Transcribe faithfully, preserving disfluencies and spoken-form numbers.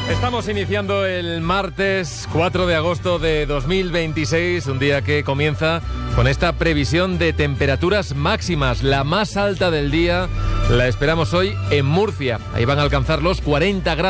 Estamos iniciando el martes cuatro de agosto de dos mil veintiséis, un día que comienza con esta previsión de temperaturas máximas. La más alta del día la esperamos hoy en Murcia. Ahí van a alcanzar los cuarenta grados.